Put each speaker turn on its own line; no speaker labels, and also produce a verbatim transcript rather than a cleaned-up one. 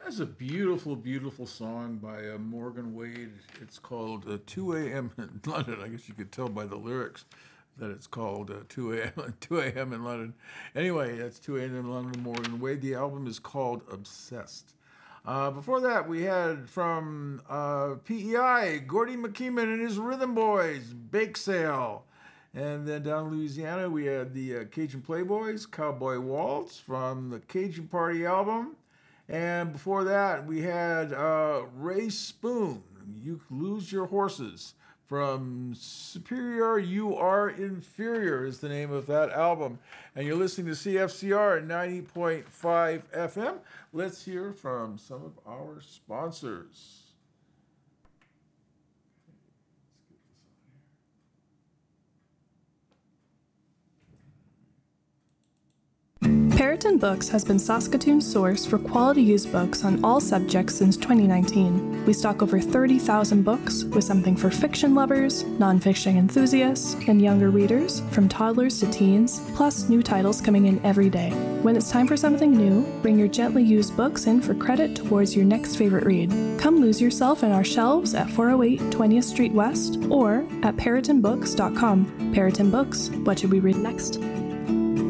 That's a beautiful, beautiful song by uh, Morgan Wade. It's called uh, two a.m. in London. I guess you could tell by the lyrics that it's called uh, two a.m. two a.m. in London. Anyway, that's two a.m. in London, Morgan Wade. The album is called Obsessed. Uh, before that, we had from uh, P E I, Gordy McKeeman and his Rhythm Boys, Bake Sale. And then down in Louisiana, we had the uh, Cajun Playboys, Cowboy Waltz from the Cajun Party album. And before that, we had uh, Ray Spoon, You Lose Your Horses, from Superior, You Are Inferior is the name of that album. And you're listening to C F C R ninety point five F M. Let's hear from some of our sponsors.
Periton Books has been Saskatoon's source for quality used books on all subjects since twenty nineteen. We stock over thirty thousand books, with something for fiction lovers, nonfiction enthusiasts, and younger readers, from toddlers to teens, plus new titles coming in every day. When it's time for something new, bring your gently used books in for credit towards your next favorite read. Come lose yourself in our shelves at four oh eight twentieth Street West or at periton books dot com. Periton Books, what should we read next?